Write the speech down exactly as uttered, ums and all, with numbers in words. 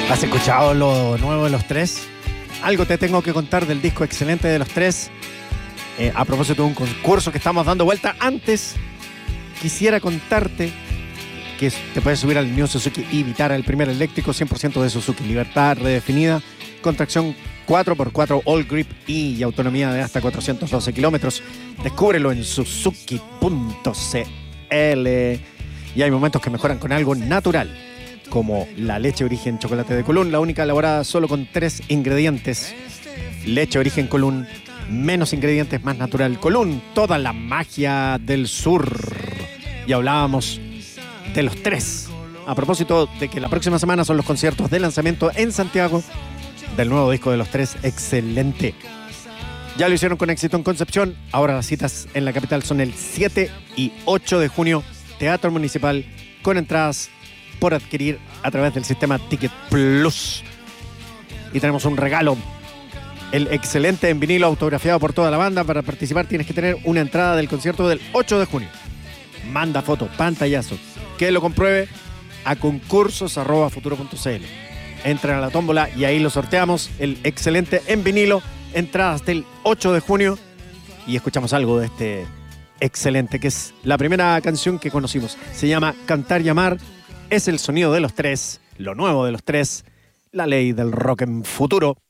¿Has escuchado lo nuevo de Los Tres? Algo te tengo que contar del disco excelente de Los Tres. Eh, a propósito de un concurso que estamos dando vuelta. Antes, quisiera contarte que te puedes subir al New Suzuki e-Vitara, el primer eléctrico cien por ciento de Suzuki. Libertad redefinida, con tracción cuatro por cuatro All Grip E y autonomía de hasta cuatrocientos doce kilómetros. Descúbrelo en suzuki punto c l. Y hay momentos que mejoran con algo natural, como la leche origen chocolate de Colún, la única elaborada solo con tres ingredientes. Leche origen Colún, menos ingredientes, más natural. Colún, toda la magia del sur. Y hablábamos de Los Tres, a propósito de que la próxima semana son los conciertos de lanzamiento en Santiago del nuevo disco de Los Tres, excelente. Ya lo hicieron con éxito en Concepción, ahora las citas en la capital son el siete y ocho de junio, Teatro Municipal, con entradas por adquirir a través del sistema Ticket Plus. Y tenemos un regalo, el excelente en vinilo autografiado por toda la banda. Para participar tienes que tener una entrada del concierto del ocho de junio. Manda foto, pantallazo, que lo compruebe a concursos arroba futuro punto c l. Entran a la tómbola y ahí lo sorteamos, el excelente en vinilo, entradas del ocho de junio. Y escuchamos algo de este excelente, que es la primera canción que conocimos. Se llama Cantar y Amar. Es el sonido de Los Tres, lo nuevo de Los Tres, la ley del rock en futuro.